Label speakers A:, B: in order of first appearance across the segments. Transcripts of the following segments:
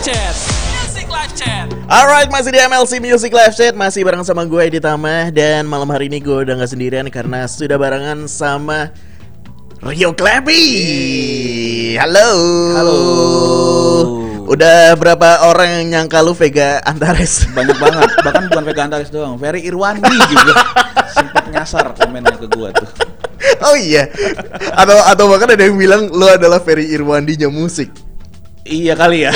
A: Chat. Music Live Chat.
B: Alright, masih di MLC Music Live Chat. Masih bareng sama gue Edi Tamah. Dan malam hari ini gue udah gak sendirian karena sudah barengan sama Rio Klepi. Halo.
C: Halo.
B: Udah berapa orang yang nyangka lu Vega Antares?
C: Banyak banget, bahkan bukan Vega Antares doang, Ferry Irwandi juga sempat nyasar komennya ke gua tuh.
B: Oh iya. Atau bahkan ada yang bilang lu adalah Ferry Irwandinya musik.
C: Iya kali ya.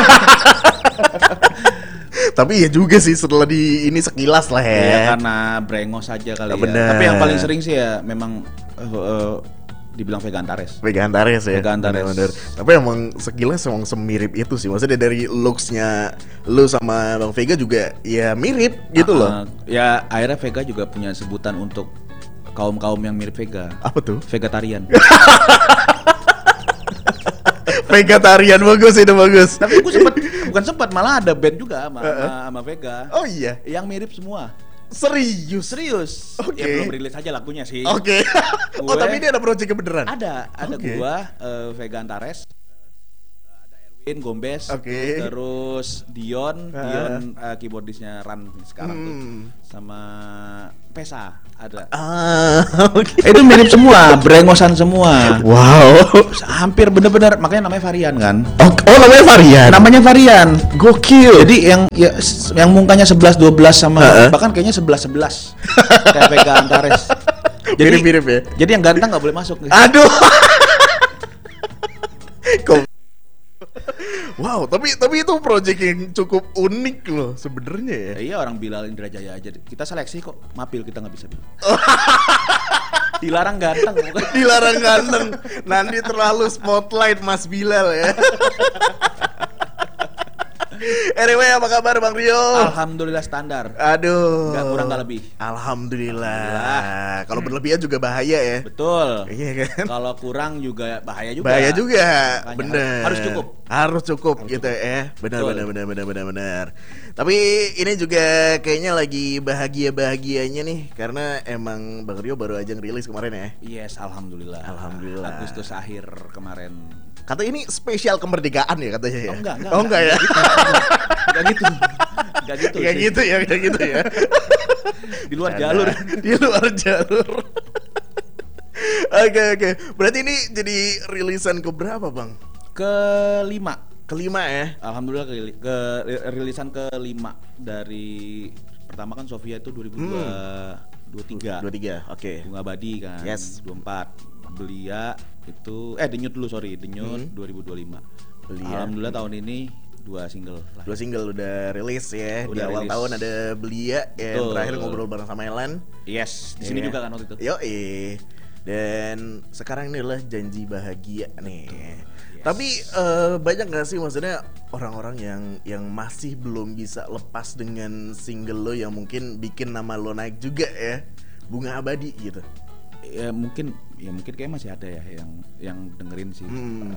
B: Tapi ya juga sih setelah di ini sekilas lah ya.
C: Ya karena brengos aja kali ya.
B: Bener.
C: Tapi yang paling sering sih ya memang dibilang Vega Antares.
B: Vega Antares ya.
C: Vega Antares.
B: Bener. Tapi emang sekilas emang semirip itu sih. Maksudnya dari looks-nya lu sama Bang Vega juga ya mirip gitu loh.
C: Ya akhirnya Vega juga punya sebutan untuk kaum-kaum yang mirip Vega.
B: Apa tuh?
C: Vegetarian.
B: Vegetarian, bagus itu, bagus.
C: Tapi gue bukan sempat malah ada band juga sama Vega.
B: Oh iya.
C: Yang mirip semua.
B: Serius?
C: Oke.
B: Oke.
C: Ya belum rilis aja lagunya sih.
B: Oke. Oh,
C: Gue-
B: tapi ini ada project beneran?
C: Ada
B: Oke.
C: gua Vega Antares, ada Erwin Gombes,
B: Oke.
C: terus Dion keyboardisnya Ran sekarang tuh, sama Pesa ada.
B: Oke.
C: Itu mirip semua, brengosan semua.
B: Wow.
C: Hampir bener-bener, makanya namanya varian kan.
B: Oh, namanya varian.
C: Namanya varian.
B: Gokil.
C: Jadi yang mukanya 11-12 sama bahkan kayaknya 11-11 kayak Vega Antares.
B: Mirip-mirip ya.
C: Jadi yang ganteng nggak boleh masuk.
B: Aduh. Kok- Wow, tapi itu project yang cukup unik loh sebenarnya ya.
C: Iya, orang Bilal Indrajaya aja. Kita seleksi kok, mapil kita nggak bisa. Dilarang ganteng bukan?
B: Dilarang ganteng. Nanti terlalu spotlight Mas Bilal ya. Anyway, apa kabar Bang Rio?
C: Alhamdulillah standar.
B: Aduh.
C: Nggak kurang nggak lebih.
B: Alhamdulillah. Kalau berlebihan juga bahaya ya.
C: Betul.
B: Iya kan?
C: Kalau kurang juga bahaya juga.
B: Bahaya juga.
C: Makanya
B: Bener.
C: harus cukup.
B: Harus cukup gitu ya. Benar. Tapi ini juga kayaknya lagi bahagia-bahagianya nih karena emang Bang Rio baru aja ngerilis kemarin ya.
C: Yes, alhamdulillah.
B: Alhamdulillah.
C: Agustus akhir kemarin.
B: Kata ini spesial kemerdekaan ya katanya ya.
C: Oh enggak
B: ya.
C: Enggak gitu. Enggak gitu.
B: Kayak
C: sih.
B: gitu ya, kayak gitu ya.
C: Di luar jalur.
B: Di luar jalur. Oke. Berarti ini jadi rilisan keberapa, Bang? Kelima ya.
C: Alhamdulillah rilisan kelima dari pertama kan Sofia itu 2023.
B: 23. Oke.
C: Bunga Abadi kan.
B: Yes.
C: 24. Belia itu Denyut dulu Denyut 2025.
B: Belia.
C: Alhamdulillah tahun ini 2 single lah.
B: 2 single udah rilis ya. Di
C: Udah
B: awal
C: rilis.
B: tahun ada Belia yang
C: Betul.
B: terakhir ngobrol bareng sama Elan.
C: Yes, di sini
B: Iya.
C: juga kan waktu itu.
B: Yoi. Dan sekarang ini adalah Janji Bahagia nih.
C: Yes.
B: Tapi banyak gak sih maksudnya orang-orang yang masih belum bisa lepas dengan single lo yang mungkin bikin nama lo naik juga ya, Bunga Abadi gitu.
C: Ya mungkin kayak masih ada ya yang dengerin sih.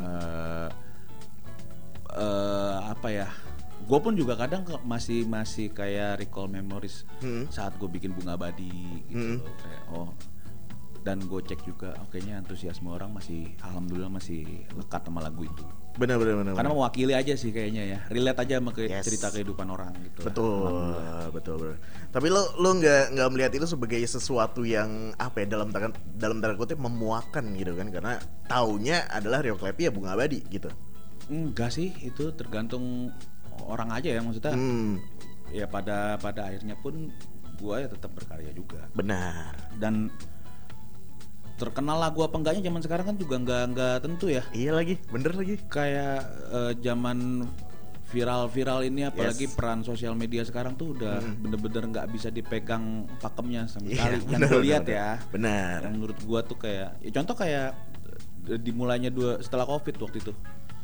C: Apa ya? Gue pun juga kadang masih kayak recall memories saat gue bikin Bunga Abadi gitu loh. Kayak dan gue cek juga kayaknya antusiasme orang alhamdulillah masih lekat sama lagu itu.
B: Benar.
C: Karena mewakili aja sih kayaknya ya, relate aja sama
B: Yes.
C: cerita kehidupan orang gitu.
B: Betul. Tapi lo nggak melihat itu sebagai sesuatu yang apa ya, dalam tanda kutip memuakan gitu kan, karena taunya adalah Rio Klepi ya Bunga Abadi gitu.
C: Enggak sih, itu tergantung orang aja ya, maksudnya. Ya pada akhirnya pun gua ya tetap berkarya juga.
B: Benar.
C: Dan terkenal lagu apa enggaknya zaman sekarang kan juga enggak tentu ya.
B: Iya lagi, bener lagi.
C: Kayak zaman viral ini apalagi
B: Yes.
C: peran sosial media sekarang tuh udah bener-bener nggak bisa dipegang pakemnya sama
B: Iya,
C: sekali. Yang
B: bener,
C: gue lihat
B: bener.
C: ya.
B: Benar.
C: Yang menurut gua tuh kayak contoh kayak dimulainya setelah Covid waktu itu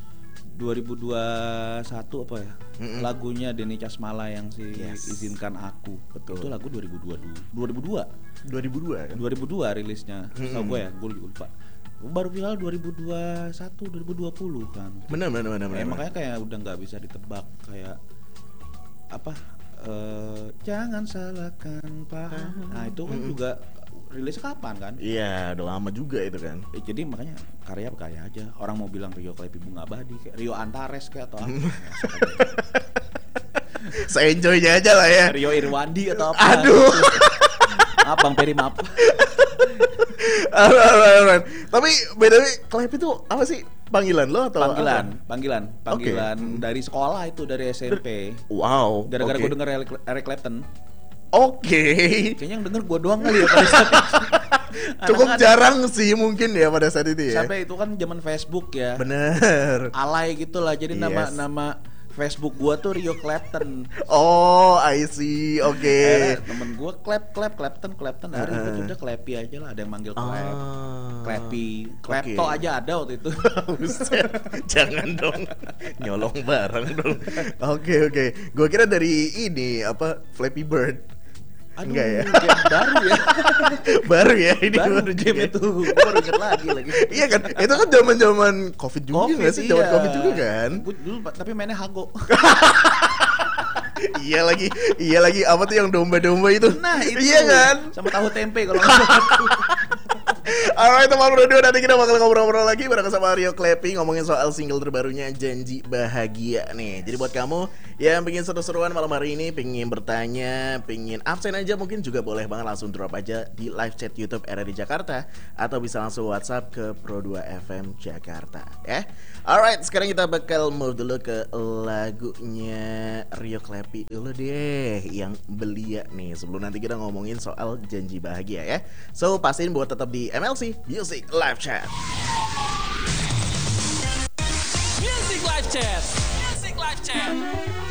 C: 2021 apa ya, lagunya Denny Casmala yang
B: Yes.
C: Izinkan Aku.
B: Betul.
C: Itu lagu 2002
B: kan?
C: 2002 rilisnya. Tahu gue ya, gue lupa. Baru viral 2021 2020 kan.
B: Benar.
C: Makanya kayak udah nggak bisa ditebak, kayak apa, jangan salahkan paham. Nah itu kan juga rilis kapan kan?
B: Iya, udah lama juga itu kan.
C: Jadi makanya karya aja. Orang mau bilang Rio Klepi Bunga Abadi, kayak Rio Antares kayak atau apa?
B: Se-enjoy-nya aja lah ya.
C: Rio Irwandi atau apa?
B: Aduh.
C: Bang Peri maaf.
B: Alright. Tapi BTW Klepi itu apa sih? Panggilan lo atau
C: Panggilan dari sekolah itu, dari SMP.
B: Wow.
C: Gara-gara gue denger Eric Clapton.
B: Oke.
C: Kayaknya yang denger gue doang kali ya pada saat itu.
B: Cukup jarang sih mungkin ya pada saat itu ya.
C: Sampai itu kan zaman Facebook ya.
B: Bener.
C: Alay gitu lah. Jadi nama Facebook gua tuh Rio Clapton.
B: Oh, I see. Oke.
C: Temen gua Clapton. Hari itu udah Klepi aja lah. Ada yang manggil Klepi. Klepto aja ada waktu itu.
B: Buset. Jangan dong. Nyolong barang dong. Oke. Gua kira dari ini apa Flappy Bird.
C: Aduh,
B: enggak ya?
C: Game baru ya.
B: baru ya ini
C: baru game itu. Gua baru inget lagi.
B: Iya kan? Itu kan zaman-zaman Covid juga nggak sih? Zaman Covid juga kan?
C: Gua dulu tapi mainnya Hago.
B: Iya lagi apa tuh yang domba-domba itu?
C: Nah, itu.
B: Iya kan?
C: Sama tahu tempe kalau nggak salah.
B: Alright teman berdua, nanti kita bakal ngobrol-ngobrol lagi bareng sama Rio Klepi ngomongin soal single terbarunya Janji Bahagia nih. Jadi buat kamu yang pengen seru-seruan malam hari ini, pengen bertanya, pengen absen aja, mungkin juga boleh banget langsung drop aja di live chat YouTube RRI Jakarta atau bisa langsung WhatsApp ke Pro2 FM Jakarta ya. Alright, sekarang kita bakal move dulu ke lagunya Rio Klepi dulu deh yang Belia nih, sebelum nanti kita ngomongin soal Janji Bahagia ya. So pastiin buat tetap di MLC Music Live Chat.
A: Music Live Chat.